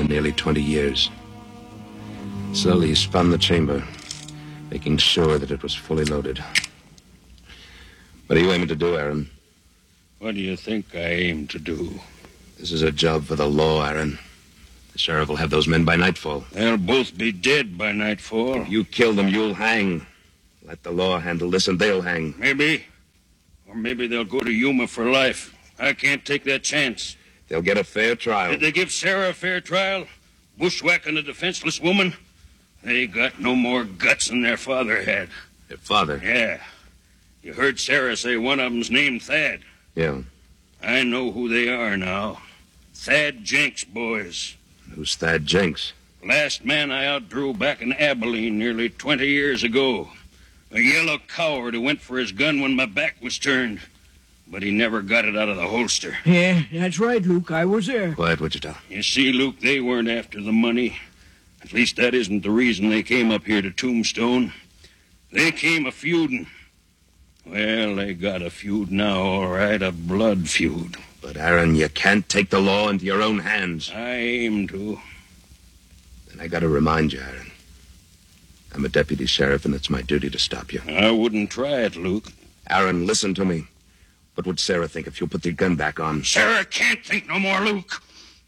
in nearly 20 years. Slowly he spun the chamber, making sure that it was fully loaded. What are you aiming to do, Aaron? What do you think I aim to do? This is a job for the law, Aaron. The sheriff will have those men by nightfall. They'll both be dead by nightfall. If you kill them, you'll hang. Let the law handle this and they'll hang. Maybe. Or maybe they'll go to Yuma for life. I can't take that chance. They'll get a fair trial. Did they give Sarah a fair trial? Bushwhacking a defenseless woman? They got no more guts than their father had. Their father? Yeah. You heard Sarah say one of them's named Thad. Yeah. I know who they are now. Thad Jenks boys. Who's Thad Jenks? Last man I outdrew back in Abilene nearly 20 years ago. A yellow coward who went for his gun when my back was turned. But he never got it out of the holster. Yeah, that's right, Luke. I was there. Quiet, Wichita. You see, Luke, they weren't after the money. At least that isn't the reason they came up here to Tombstone. They came a-feuding. Well, they got a feud now, all right, a blood feud. But, Aaron, you can't take the law into your own hands. I aim to. Then I gotta remind you, Aaron. I'm a deputy sheriff, and it's my duty to stop you. I wouldn't try it, Luke. Aaron, listen to me. What would Sarah think if you put the gun back on? Sarah can't think no more, Luke.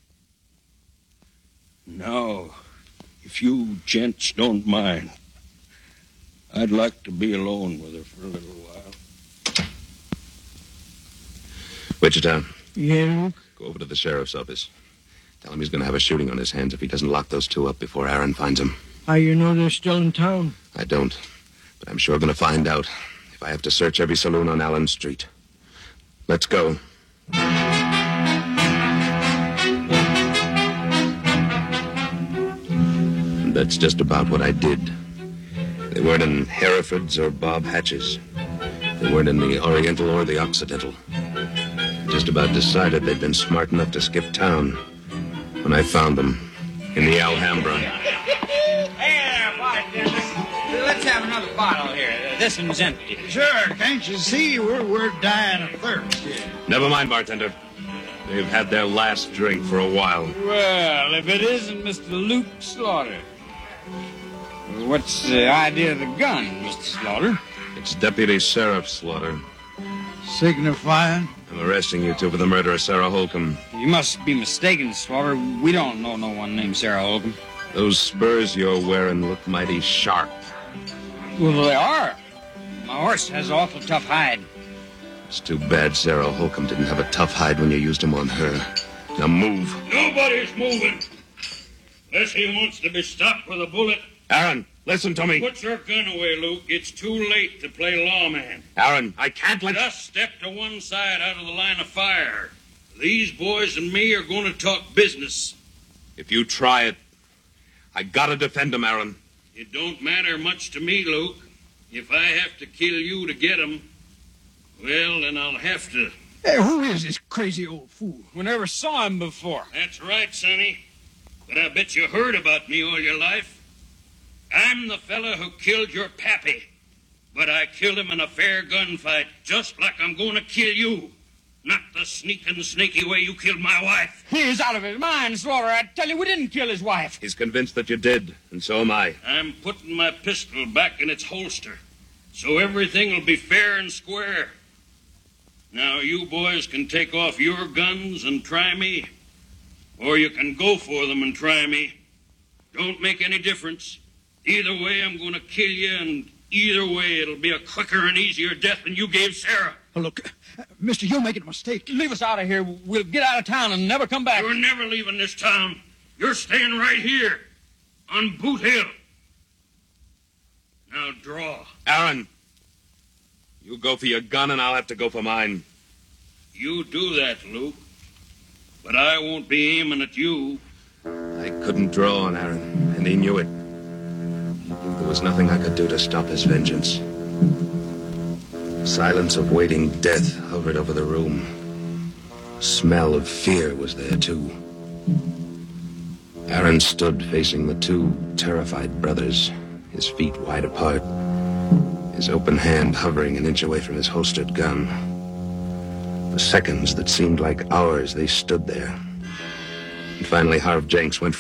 Now, if you gents don't mind, I'd like to be alone with her for a little while. Wichita. Yeah, Luke? Go over to the sheriff's office. Tell him he's going to have a shooting on his hands if he doesn't lock those two up before Aaron finds them. How you know they're still in town? I don't, but I'm sure going to find out if I have to search every saloon on Allen Street. Let's go. And that's just about what I did. They weren't in Hereford's or Bob Hatch's. They weren't in the Oriental or the Occidental. I just about decided they'd been smart enough to skip town when I found them in the Alhambra. Hey, bartender. Let's have another bottle here. This one's empty. Sure, can't you see we're dying of thirst here? Never mind, bartender. They've had their last drink for a while. Well, if it isn't Mr. Luke Slaughter. What's the idea of the gun, Mr. Slaughter? It's Deputy Sheriff Slaughter. Signifying? I'm arresting you two for the murder of Sarah Holcomb. You must be mistaken, Slaughter. We don't know no one named Sarah Holcomb. Those spurs you're wearing look mighty sharp. Well, they are. My horse has an awful tough hide. It's too bad Sarah Holcomb didn't have a tough hide when you used him on her. Now move. Nobody's moving. Unless he wants to be stopped with a bullet. Aaron, listen to me. Put your gun away, Luke. It's too late to play lawman. Aaron, I can't let... Just step to one side out of the line of fire. These boys and me are going to talk business. If you try it, I gotta defend him, Aaron. It don't matter much to me, Luke. If I have to kill you to get him, well, then I'll have to. Hey, who is this crazy old fool? We never saw him before. That's right, Sonny. But I bet you heard about me all your life. I'm the fella who killed your pappy. But I killed him in a fair gunfight, just like I'm going to kill you. Not the sneaking, snaky way you killed my wife. He's out of his mind, Slaughter. I tell you, we didn't kill his wife. He's convinced that you did, and so am I. I'm putting my pistol back in its holster, so everything will be fair and square. Now, you boys can take off your guns and try me, or you can go for them and try me. Don't make any difference. Either way, I'm going to kill you, and either way, it'll be a quicker and easier death than you gave Sarah. Oh, look, mister, you're making a mistake. Leave us out of here. We'll get out of town and never come back. You're never leaving this town. You're staying right here, on Boot Hill. Now, draw. Aaron, you go for your gun, and I'll have to go for mine. You do that, Luke. But I won't be aiming at you. I couldn't draw on Aaron, and he knew it. There was nothing I could do to stop his vengeance. The silence of waiting death hovered over the room. The smell of fear was there, too. Aaron stood facing the two terrified brothers, his feet wide apart, his open hand hovering an inch away from his holstered gun. For seconds that seemed like hours, they stood there. And finally, Harv Jenks went